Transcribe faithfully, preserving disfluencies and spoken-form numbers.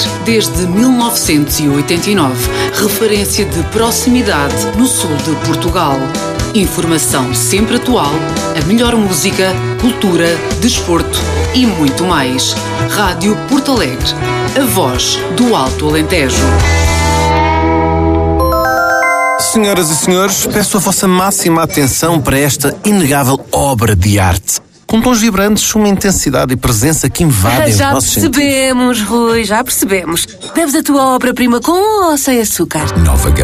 desde mil novecentos e oitenta e nove, referência de proximidade no sul de Portugal. Informação sempre atual, a melhor música, cultura, desporto e muito mais. Rádio Porto Alegre, a voz do Alto Alentejo. Senhoras e senhores, peço a vossa máxima atenção para esta inegável obra de arte. Com tons vibrantes, uma intensidade e presença que invadem os Já nossos sentidos. percebemos, Rui, já percebemos. Bebes a tua obra-prima com ou sem açúcar? Nova Gama